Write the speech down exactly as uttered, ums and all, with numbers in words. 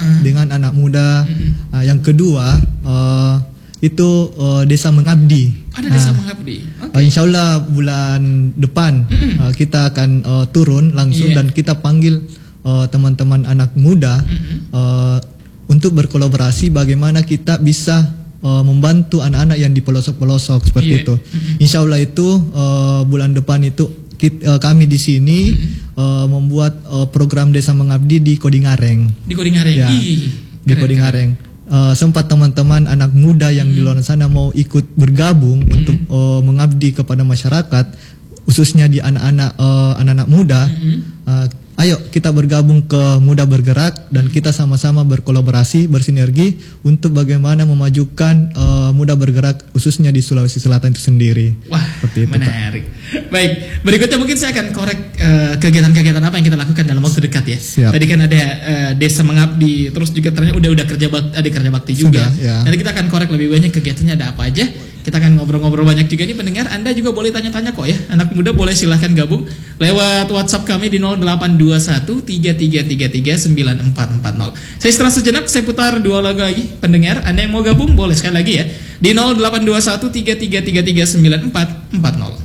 uh. dengan anak muda. Uh, yang kedua uh, itu uh, desa mengabdi. Ada desa uh, mengabdi. Okay. Uh, insya Allah bulan depan uh, kita akan uh, turun langsung yeah. dan kita panggil uh, teman-teman anak muda uh, untuk berkolaborasi bagaimana kita bisa uh, membantu anak-anak yang di pelosok-pelosok seperti yeah. itu. Insya Allah itu uh, bulan depan itu kita, uh, kami di sini uh, membuat uh, program desa mengabdi di Kodingareng. Di Kodingareng. Ya, Ih, di Kodingareng. Uh, sempat teman-teman anak muda yang hmm. di luar sana mau ikut bergabung hmm. untuk uh, mengabdi kepada masyarakat, khususnya di anak-anak uh, anak-anak muda. Hmm. Uh, ayo kita bergabung ke Muda Bergerak dan kita sama-sama berkolaborasi, bersinergi untuk bagaimana memajukan uh, Muda Bergerak khususnya di Sulawesi Selatan itu sendiri. Wah, seperti itu, menarik. Pak. Baik, berikutnya mungkin saya akan korek uh, kegiatan-kegiatan apa yang kita lakukan dalam waktu dekat ya. Siap. Tadi kan ada uh, desa mengabdi, terus juga ternyata udah udah kerja bakti, ada kerja bakti juga. Sudah, ya. Nanti kita akan korek lebih banyak kegiatannya ada apa aja. Kita akan ngobrol-ngobrol banyak juga nih pendengar. Anda juga boleh tanya-tanya kok ya. Anak muda boleh silahkan gabung lewat WhatsApp kami di nol delapan dua satu tiga tiga tiga tiga sembilan empat empat nol. Saya setelah sejenak saya putar dua lagu lagi. Pendengar, Anda yang mau gabung boleh sekali lagi ya di nol delapan dua satu tiga tiga tiga tiga sembilan empat empat nol.